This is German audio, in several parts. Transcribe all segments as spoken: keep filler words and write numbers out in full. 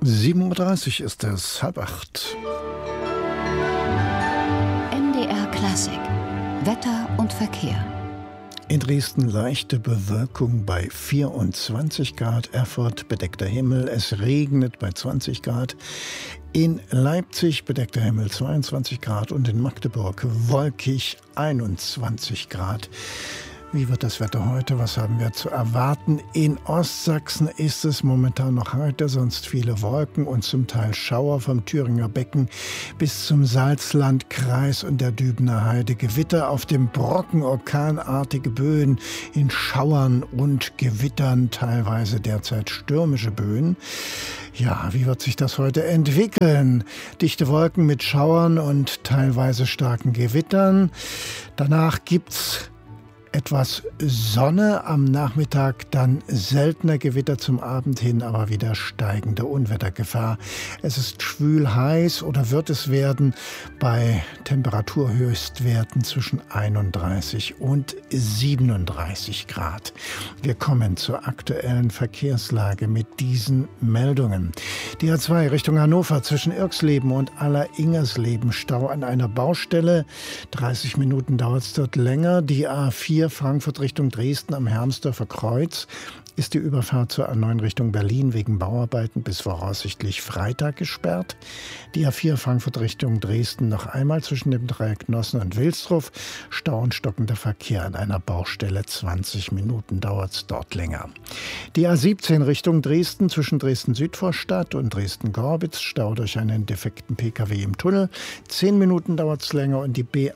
sieben Uhr dreißig ist es, halb acht. M D R Klassik, Wetter und Verkehr. In Dresden leichte Bewölkung bei vierundzwanzig Grad, Erfurt bedeckter Himmel, es regnet bei zwanzig Grad. In Leipzig bedeckter Himmel zweiundzwanzig Grad und in Magdeburg wolkig einundzwanzig Grad. Wie wird das Wetter heute? Was haben wir zu erwarten? In Ostsachsen ist es momentan noch heute, sonst viele Wolken und zum Teil Schauer vom Thüringer Becken bis zum Salzlandkreis und der Dübener Heide. Gewitter auf dem Brocken, orkanartige Böen in Schauern und Gewittern, teilweise derzeit stürmische Böen. Ja, wie wird sich das heute entwickeln? Dichte Wolken mit Schauern und teilweise starken Gewittern. Danach gibt's etwas Sonne, am Nachmittag dann seltener Gewitter, zum Abend hin aber wieder steigende Unwettergefahr. Es ist schwül heiß oder wird es werden bei Temperaturhöchstwerten zwischen einunddreißig und siebenunddreißig Grad. Wir kommen zur aktuellen Verkehrslage mit diesen Meldungen. Die A zwei Richtung Hannover zwischen Irxleben und Aller-Ingersleben Stau an einer Baustelle. dreißig Minuten dauert es dort länger. Die A vier Frankfurt Richtung Dresden am Hermsdorfer Kreuz ist die Überfahrt zur A neun Richtung Berlin wegen Bauarbeiten bis voraussichtlich Freitag gesperrt. Die A vier Frankfurt Richtung Dresden noch einmal zwischen dem Dreieck Nossen und Wilsdruff. Stau und stockender Verkehr an einer Baustelle. zwanzig Minuten dauert es dort länger. Die A siebzehn Richtung Dresden zwischen Dresden-Südvorstadt und Dresden-Gorbitz. Stau durch einen defekten Pkw im Tunnel. zehn Minuten dauert es länger. Und die B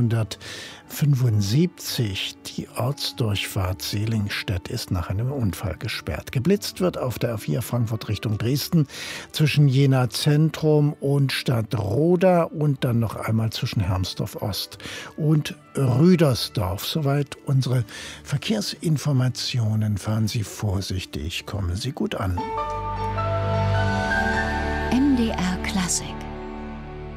hundertfünfundsiebzig, die Ortsdurchfahrt Seligenstedt, ist nach einem Unfall gesperrt. Geblitzt wird auf der A vier Frankfurt Richtung Dresden zwischen Jena Zentrum und Stadtroda und dann noch einmal zwischen Hermsdorf Ost und Rüdersdorf. Soweit unsere Verkehrsinformationen. Fahren Sie vorsichtig, kommen Sie gut an. M D R Klassik.